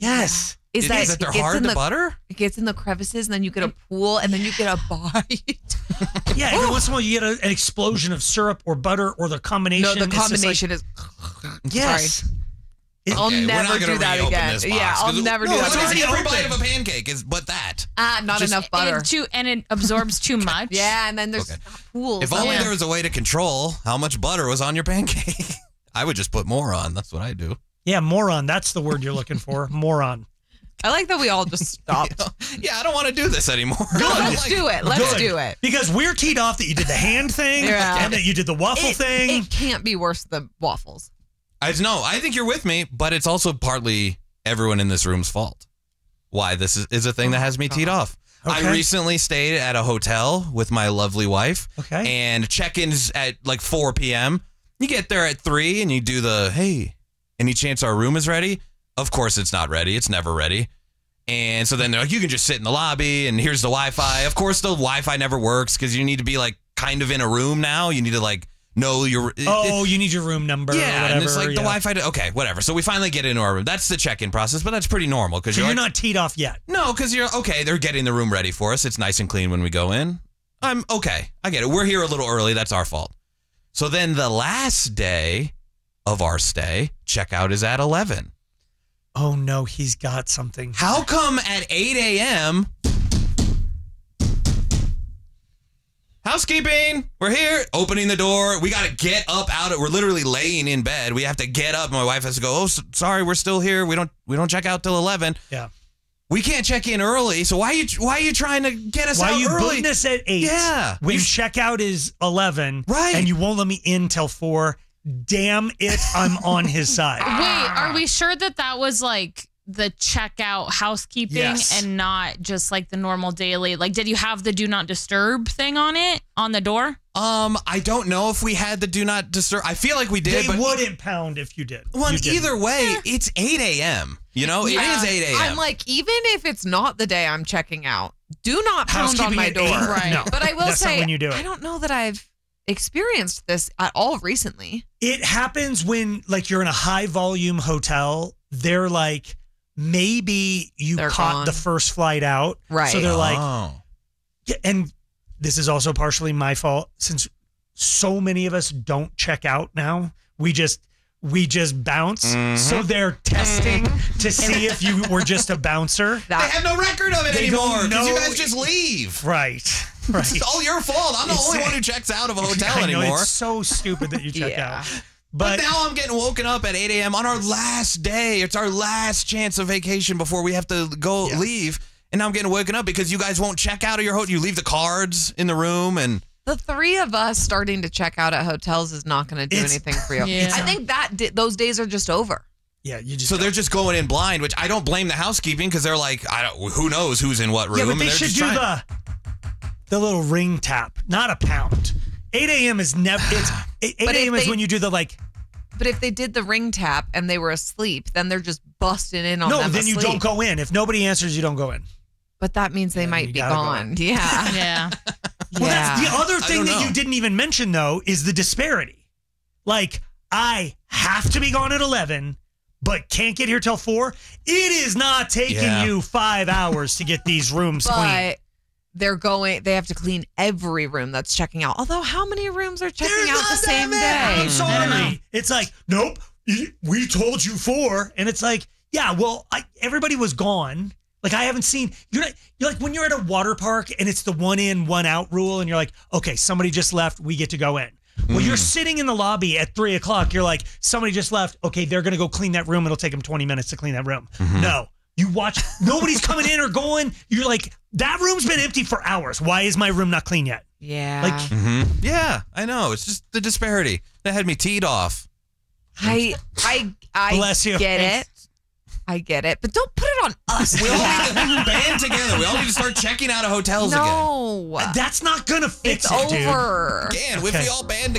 Yes. Is that they're hard to butter? It gets in the crevices, and then you get a pool, and then you get a bite. Yeah, every once in a while you get an explosion of syrup or butter or the combination. No, the combination is. Yes. Sorry. I'll never do that again. Yeah, I'll never do that again. Every bite of a pancake is but that. Not enough butter. And it absorbs too much. Yeah, and then there's pools. If only there was a way to control how much butter was on your pancake. I would just put more on. That's what I do. Yeah, moron. That's the word you're looking for. Moron. I like that we all just stopped. Yeah, I don't want to do this anymore. No, let's do it. Let's do it. Because we're teed off that you did the hand thing and that you did the waffle thing. It can't be worse than waffles. I think you're with me, but it's also partly everyone in this room's fault. Why this is a thing that has me teed off. Okay. I recently stayed at a hotel with my lovely wife. Okay. And check-in's at like 4 p.m. You get there at 3 and you do the, hey, any chance our room is ready? Of course it's not ready. It's never ready. And so then they're like, you can just sit in the lobby and here's the Wi-Fi. Of course the Wi-Fi never works because you need to be like kind of in a room now. You need to like know your... you need your room number or whatever. And it's like the Wi-Fi... Okay, whatever. So we finally get into our room. That's the check-in process, but that's pretty normal. Because you're not teed off yet. No, because you're... Okay, they're getting the room ready for us. It's nice and clean when we go in. I'm okay. I get it. We're here a little early. That's our fault. So then the last day of our stay, checkout is at 11. Oh, no, he's got something. How come at 8 a.m., housekeeping, we're here, opening the door. We got to get up out of, we're literally laying in bed. We have to get up. My wife has to go, oh, sorry, we're still here. We don't check out till 11. Yeah. We can't check in early. So why are you trying to get us out early? Why are you booking us at 8? Yeah. When checkout is 11. Right. And you won't let me in till 4. Damn it, I'm on his side. Wait, are we sure that was like the checkout housekeeping and not just like the normal daily? Like, did you have the do not disturb thing on it on the door? I don't know if we had the do not disturb. I feel like we did. They wouldn't pound if you did. Well, either way, it's 8 a.m. You know, it is 8 a.m. I'm like, even if it's not the day I'm checking out, do not pound on my door. Right. No, but I will say, when you do it. I don't know that I've experienced this at all recently. It happens when like you're in a high volume hotel. They're like, maybe they're caught the first flight out. Right. So they're like, and this is also partially my fault since so many of us don't check out now. We just bounce. Mm-hmm. So they're testing to see if you were just a bouncer. They have no record of it anymore because you guys just leave. Right. It's all your fault. I'm the only one who checks out of a hotel anymore. It's so stupid that you check out. But now I'm getting woken up at 8 a.m. on our last day. It's our last chance of vacation before we have to go leave. And now I'm getting woken up because you guys won't check out of your hotel. You leave the cards in the room and... The 3 of us starting to check out at hotels is not going to do anything for you. Yeah. I think those days are just over. Yeah, so they're just going in blind, which I don't blame the housekeeping because they're like, who knows who's in what room. Yeah, but they should do the little ring tap, not a pound. 8 a.m. is never. It's 8 a.m. is when you do the like. But if they did the ring tap and they were asleep, then they're just busting in on them. No, then you don't go in. If nobody answers, you don't go in. But that means they might be gone. Yeah. Yeah. Well, that's the other thing that you didn't even mention, though, is the disparity. Like, I have to be gone at 11, but can't get here till 4. It is not taking you 5 hours to get these rooms clean. They have to clean every room that's checking out. Although, how many rooms are checking out the same day? I'm sorry. It's like, nope, we told you 4. And it's like, yeah, well, everybody was gone. Like, I haven't seen, you're like when you're at a water park and it's the 1 in, 1 out rule and you're like, okay, somebody just left, we get to go in. Well, you're sitting in the lobby at 3 o'clock. You're like, somebody just left. Okay, they're going to go clean that room. It'll take them 20 minutes to clean that room. No, you watch, nobody's coming in or going. You're like, that room's been empty for hours. Why is my room not clean yet? Yeah. Like, yeah, I know. It's just the disparity that had me teed off. I Bless you. Get it. I get it, but don't put it on us. We all need to band together. We all need to start checking out of hotels again. No. That's not going to fix it, dude. Over. Again, if we all band together.